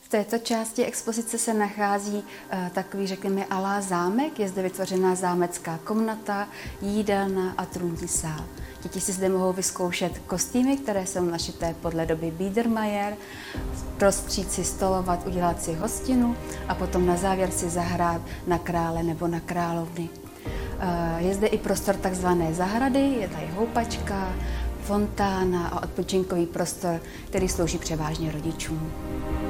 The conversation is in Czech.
V této části expozice se nachází takový, řekněme, alá zámek. Je zde vytvořená zámecká komnata, jídelna a trůní sál. Děti si zde mohou vyzkoušet kostýmy, které jsou našité podle doby Biedermeier, prostřít si, stolovat, udělat si hostinu a potom na závěr si zahrát na krále nebo na královny. Je zde i prostor takzvané zahrady, je tady houpačka, fontána a odpočinkový prostor, který slouží převážně rodičům.